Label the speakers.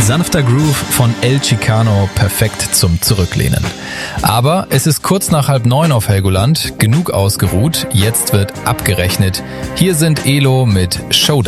Speaker 1: Sanfter Groove von El Chicano, perfekt zum Zurücklehnen. Aber es ist kurz nach 8:30 auf Helgoland, genug ausgeruht, jetzt wird abgerechnet. Hier sind Elo mit Showdown.